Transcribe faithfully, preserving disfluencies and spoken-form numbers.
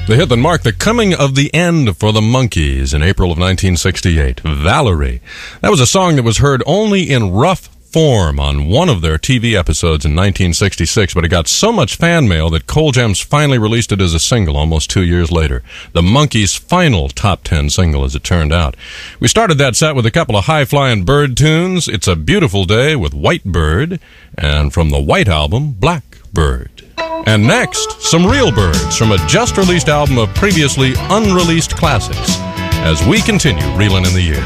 The hit that marked the coming of the end for the Monkees in April of nineteen sixty-eight, Valerie. That was a song that was heard only in rough form on one of their T V episodes in nineteen sixty-six, but it got so much fan mail that Coal Gems finally released it as a single almost two years later. The Monkees' final top ten single, as it turned out. We started that set with a couple of high-flying bird tunes, It's a Beautiful Day with White Bird, and from the White Album, Black Bird. And next, some real birds from a just-released album of previously unreleased classics, as we continue reeling in the years.